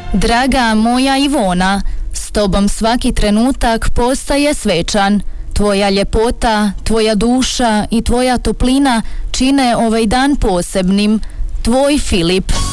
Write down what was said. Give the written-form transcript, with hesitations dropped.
Draga moja Ivona, s tobom svaki trenutak postaje svečan. Tvoja ljepota, tvoja duša i tvoja toplina čine ovaj dan posebnim. Tvoj Filip.